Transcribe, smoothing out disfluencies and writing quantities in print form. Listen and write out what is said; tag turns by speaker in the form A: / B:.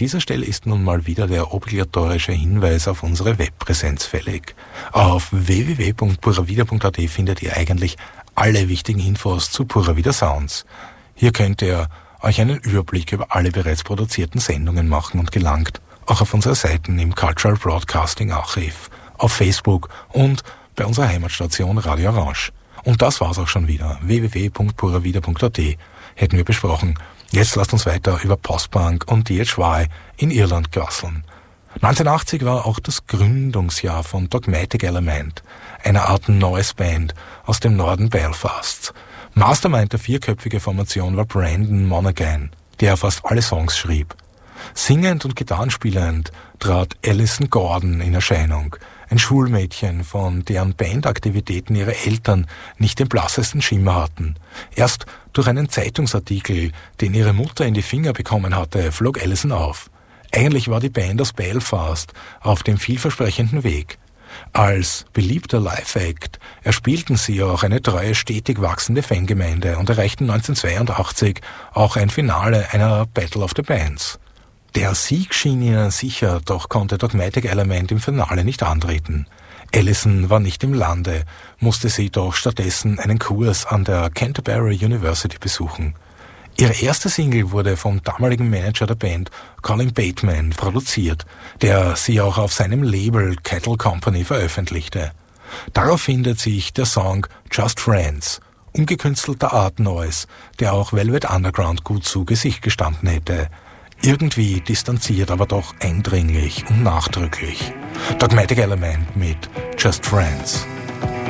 A: dieser Stelle ist nun mal wieder der obligatorische Hinweis auf unsere Webpräsenz fällig. Auf www.puravida.at findet ihr eigentlich alle wichtigen Infos zu Pura Vida Sounds. Hier könnt ihr euch einen Überblick über alle bereits produzierten Sendungen machen und gelangt auch auf unsere Seiten im Cultural Broadcasting Archiv, auf Facebook und bei unserer Heimatstation Radio Orange. Und das war's auch schon wieder. www.puravida.at hätten wir besprochen. Jetzt lasst uns weiter über Postpunk und DHY in Irland quasseln. 1980 war auch das Gründungsjahr von Dogmatic Element, einer Art Noise-Band aus dem Norden Belfasts. Mastermind der vierköpfige Formation war Brandon Monaghan, der fast alle Songs schrieb. Singend und gitarrenspielend trat Alison Gordon in Erscheinung, ein Schulmädchen, von deren Bandaktivitäten ihre Eltern nicht den blassesten Schimmer hatten. Erst durch einen Zeitungsartikel, den ihre Mutter in die Finger bekommen hatte, flog Alison auf. Eigentlich war die Band aus Belfast auf dem vielversprechenden Weg. Als beliebter Live-Act erspielten sie auch eine treue, stetig wachsende Fangemeinde und erreichten 1982 auch ein Finale einer Battle of the Bands. Der Sieg schien ihnen sicher, doch konnte Dogmatic Element im Finale nicht antreten. Alison war nicht im Lande, musste sie doch stattdessen einen Kurs an der Canterbury University besuchen. Ihre erste Single wurde vom damaligen Manager der Band, Colin Bateman, produziert, der sie auch auf seinem Label Cattle Company veröffentlichte. Darauf findet sich der Song Just Friends, ungekünstelter Art Noise, der auch Velvet Underground gut zu Gesicht gestanden hätte. Irgendwie distanziert, aber doch eindringlich und nachdrücklich. Dogmatic Element mit Just Friends.